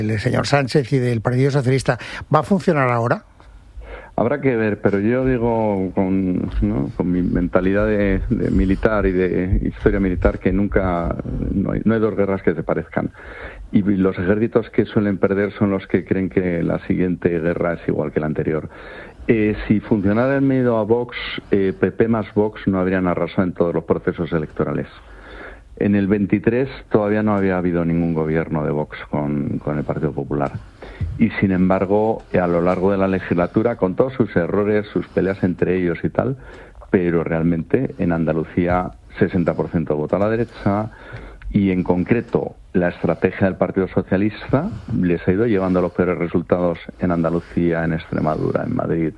el señor Sánchez y del Partido Socialista, ¿va a funcionar ahora? Habrá que ver, pero yo digo con mi mentalidad de militar y de historia militar que nunca, no hay dos guerras que se parezcan. Y los ejércitos que suelen perder son los que creen que la siguiente guerra es igual que la anterior. Si funcionara el miedo a Vox, PP más Vox no habrían arrasado en todos los procesos electorales. En el 23 todavía no había habido ningún gobierno de Vox con el Partido Popular. Y sin embargo, a lo largo de la legislatura, con todos sus errores, sus peleas entre ellos y tal, pero realmente en Andalucía 60% vota a la derecha, y en concreto la estrategia del Partido Socialista les ha ido llevando a los peores resultados en Andalucía, en Extremadura, en Madrid,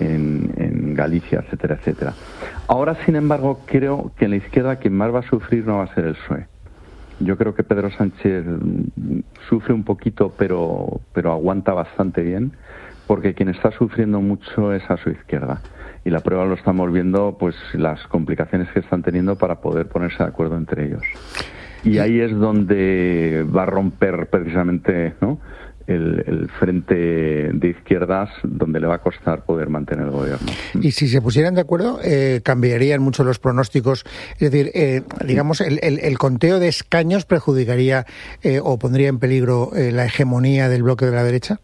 en Galicia, etcétera, etcétera. Ahora, sin embargo, creo que en la izquierda quien más va a sufrir no va a ser el PSOE. Yo creo que Pedro Sánchez sufre un poquito, pero aguanta bastante bien, porque quien está sufriendo mucho es a su izquierda. Y la prueba lo estamos viendo, pues las complicaciones que están teniendo para poder ponerse de acuerdo entre ellos. Y ahí es donde va a romper precisamente, ¿no?, el frente de izquierdas, donde le va a costar poder mantener el gobierno. Y si se pusieran de acuerdo, cambiarían mucho los pronósticos. Es decir, digamos, el conteo de escaños perjudicaría o pondría en peligro la hegemonía del bloque de la derecha.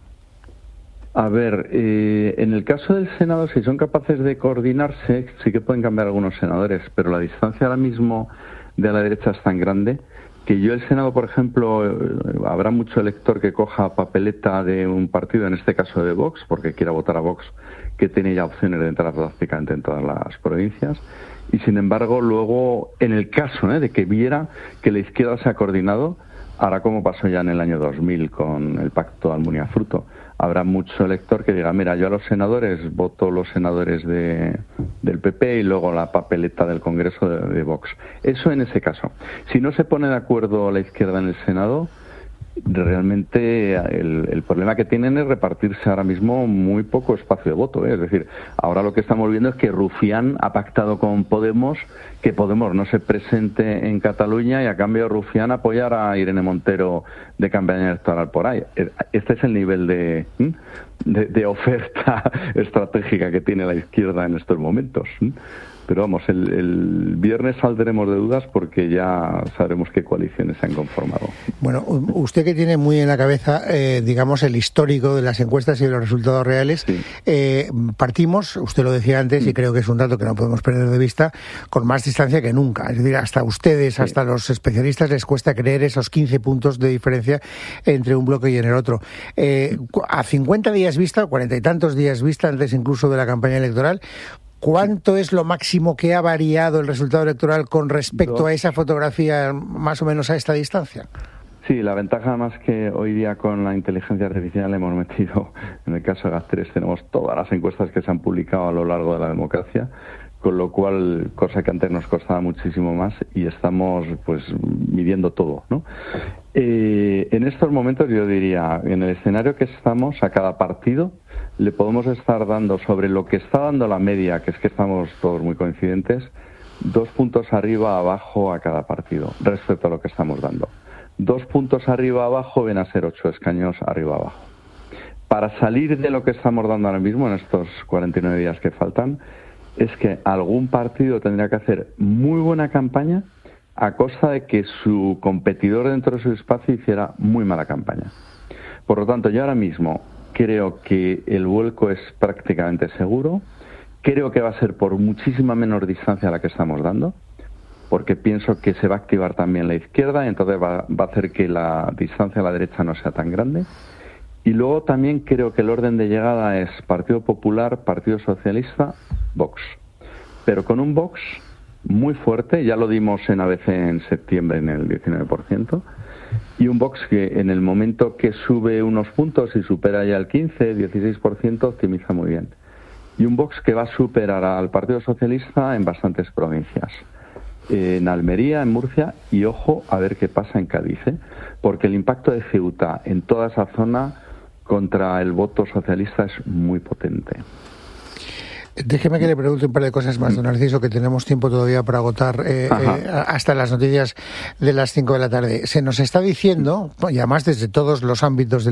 A ver, en el caso del Senado, si son capaces de coordinarse, sí que pueden cambiar algunos senadores, pero la distancia ahora mismo de la derecha es tan grande que yo el Senado, por ejemplo, habrá mucho elector que coja papeleta de un partido, en este caso de Vox, porque quiera votar a Vox, que tiene ya opciones de entrar prácticamente en todas las provincias, y sin embargo luego, en el caso de que viera que la izquierda se ha coordinado, hará como pasó ya en el año 2000 con el pacto Almunia-Fruto. Habrá mucho elector que diga, mira, yo a los senadores voto los senadores del PP y luego la papeleta del Congreso de Vox. Eso en ese caso. Si no se pone de acuerdo la izquierda en el Senado, realmente el problema que tienen es repartirse ahora mismo muy poco espacio de voto, ¿eh? Es decir, ahora lo que estamos viendo es que Rufián ha pactado con Podemos que Podemos no se presente en Cataluña y a cambio Rufián apoyar a Irene Montero de campaña electoral por ahí. Este es el nivel de oferta estratégica que tiene la izquierda en estos momentos. Pero vamos, el viernes saldremos de dudas porque ya sabremos qué coaliciones se han conformado. Bueno, usted que tiene muy en la cabeza, digamos, el histórico de las encuestas y de los resultados reales, sí. Partimos, usted lo decía antes, y creo que es un dato que no podemos perder de vista, con más distancia que nunca. Es decir, hasta ustedes, sí, hasta los especialistas les cuesta creer esos 15 puntos de diferencia entre un bloque y en el otro. A 50 días vista, 40 y tantos días vista, antes incluso de la campaña electoral, ¿cuánto es lo máximo que ha variado el resultado electoral con respecto a esa fotografía, más o menos a esta distancia? Sí, la ventaja más que hoy día con la inteligencia artificial le hemos metido, en el caso de GAT3 tenemos todas las encuestas que se han publicado a lo largo de la democracia, con lo cual, cosa que antes nos costaba muchísimo más, y estamos pues midiendo todo, ¿no? En estos momentos yo diría, en el escenario que estamos, a cada partido le podemos estar dando sobre lo que está dando la media, que es que estamos todos muy coincidentes, 2 puntos arriba, abajo a cada partido, respecto a lo que estamos dando. 2 puntos arriba, abajo, ven a ser 8 escaños arriba, abajo. Para salir de lo que estamos dando ahora mismo, en estos 49 días que faltan, es que algún partido tendría que hacer muy buena campaña a costa de que su competidor dentro de su espacio hiciera muy mala campaña. Por lo tanto, yo ahora mismo creo que el vuelco es prácticamente seguro. Creo que va a ser por muchísima menor distancia a la que estamos dando, porque pienso que se va a activar también la izquierda y entonces va a hacer que la distancia a la derecha no sea tan grande. Y luego también creo que el orden de llegada es Partido Popular, Partido Socialista, Vox. Pero con un Vox muy fuerte, ya lo dimos en ABC en septiembre en el 19%, y un Vox que en el momento que sube unos puntos y supera ya el 15, 16%, optimiza muy bien. Y un Vox que va a superar al Partido Socialista en bastantes provincias. En Almería, en Murcia, y ojo a ver qué pasa en Cádiz, porque el impacto de Ceuta en toda esa zona contra el voto socialista es muy potente. Déjeme que le pregunte un par de cosas más, don Narciso, que tenemos tiempo todavía para agotar hasta las noticias de las 5 de la tarde. Se nos está diciendo, y además desde todos los ámbitos